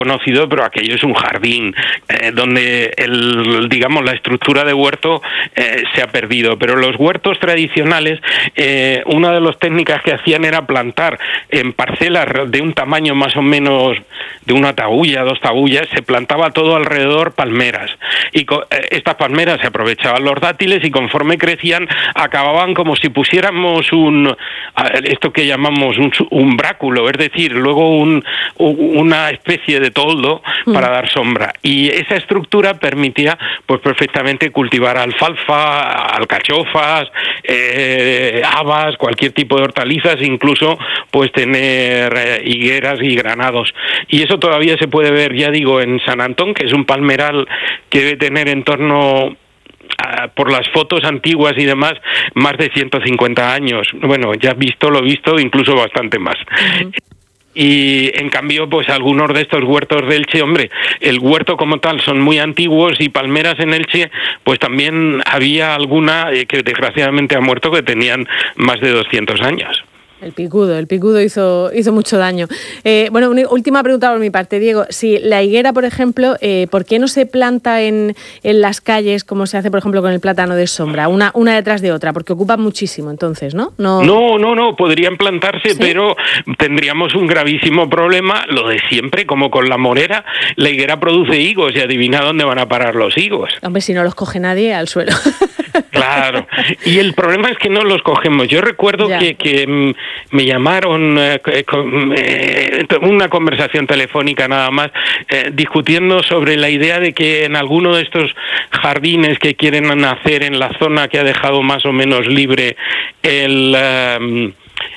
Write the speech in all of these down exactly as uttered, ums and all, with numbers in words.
conocido, pero aquello es un jardín eh, donde el, digamos, la estructura de huerto eh, se ha perdido. Pero los huertos tradicionales, eh, una de las técnicas que hacían era plantar en parcelas de un tamaño más o menos de una tabulla, dos tabullas, se plantaba todo alrededor palmeras. Y co- eh, estas palmeras se aprovechaban los dátiles y conforme crecían acababan como si pusiéramos un, esto que llamamos un umbráculo, es decir, luego un, una especie de toldo para dar sombra, y esa estructura permitía pues perfectamente cultivar alfalfa, alcachofas, eh, habas, cualquier tipo de hortalizas, incluso pues tener eh, higueras y granados. Y eso todavía se puede ver, ya digo, en San Antón, que es un palmeral que debe tener en torno, por las fotos antiguas y demás, más de ciento cincuenta años. Bueno, ya visto lo visto, incluso bastante más. Uh-huh. Y en cambio, pues algunos de estos huertos de Elche, hombre, el huerto como tal son muy antiguos, y palmeras en Elche, pues también había alguna eh, que desgraciadamente ha muerto, que tenían más de doscientos años. El picudo, el picudo hizo, hizo mucho daño. Eh, bueno, una última pregunta por mi parte, Diego. Si la higuera, por ejemplo, eh, ¿por qué no se planta en, en las calles como se hace, por ejemplo, con el plátano de sombra, una, una detrás de otra? Porque ocupan muchísimo, entonces, ¿no? No, no, no, no podrían plantarse, ¿sí? Pero tendríamos un gravísimo problema, lo de siempre, como con la morera. La higuera produce higos, y adivina dónde van a parar los higos. Hombre, si no los coge nadie, al suelo. Claro, y el problema es que no los cogemos. Yo recuerdo que, que me llamaron, eh, con, eh, una conversación telefónica nada más, eh, discutiendo sobre la idea de que en alguno de estos jardines que quieren hacer en la zona que ha dejado más o menos libre el... Um,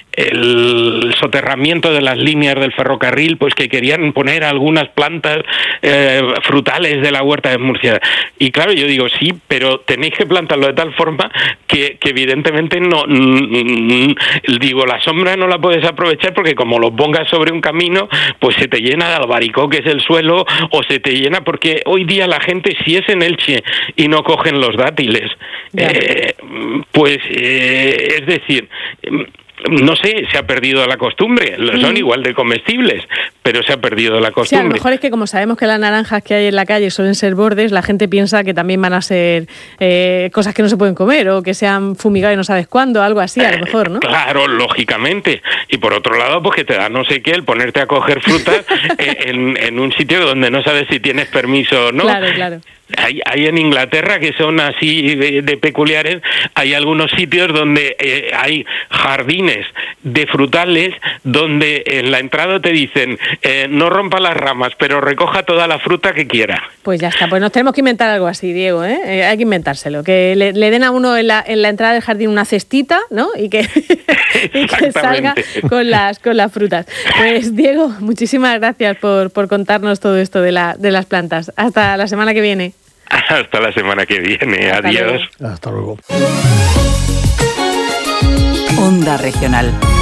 el soterramiento de las líneas del ferrocarril, pues que querían poner algunas plantas eh, frutales de la huerta de Murcia. Y claro, yo digo, sí, pero tenéis que plantarlo de tal forma que, que evidentemente no, mm, digo, la sombra no la puedes aprovechar, porque como lo pongas sobre un camino, pues se te llena de albaricoques el suelo, o se te llena, porque hoy día la gente, si es en Elche y no cogen los dátiles, eh, pues eh, es decir... No sé, se ha perdido la costumbre, son mm. igual de comestibles, pero se ha perdido la costumbre. Sí, a lo mejor es que como sabemos que las naranjas que hay en la calle suelen ser bordes, la gente piensa que también van a ser eh, cosas que no se pueden comer, o que sean fumigadas y no sabes cuándo, algo así, a lo mejor, ¿no? Eh, claro, lógicamente. Y por otro lado, pues que te da no sé qué el ponerte a coger frutas en, en un sitio donde no sabes si tienes permiso o no. Claro, claro. Hay, hay en Inglaterra, que son así de, de peculiares, hay algunos sitios donde eh, hay jardines de frutales donde en la entrada te dicen eh, no rompa las ramas, pero recoja toda la fruta que quiera. Pues ya está, pues nos tenemos que inventar algo así, Diego, ¿eh? Eh, hay que inventárselo, que le, le den a uno en la, en la entrada del jardín una cestita, ¿no? Y que, y que salga con las, con las frutas. Pues Diego, muchísimas gracias por, por contarnos todo esto de, la, de las plantas. Hasta la semana que viene. Hasta la semana que viene. Hasta Adiós. Luego. Hasta luego. Onda Regional.